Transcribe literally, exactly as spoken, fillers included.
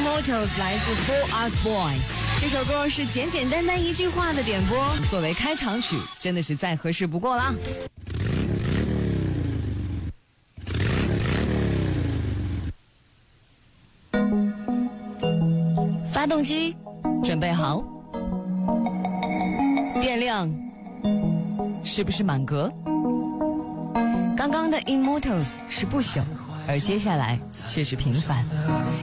Immortals 来自 Fall Out Boy， 这首歌是简简单单一句话的点播，作为开场曲真的是再合适不过啦。发动机准备好，电量是不是满格？刚刚的 Immortals 是不朽，而接下来却是平凡。